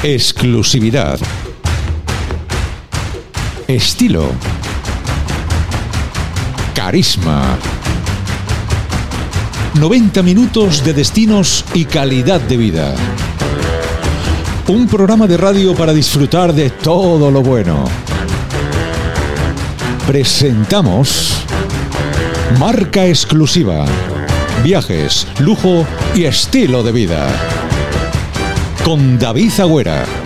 Exclusividad. Estilo. Carisma. 90 minutos de destinos y calidad de vida. Un programa de radio para disfrutar de todo lo bueno. Presentamos Marca Exclusiva. Viajes, lujo y estilo de vida. Con David Agüera.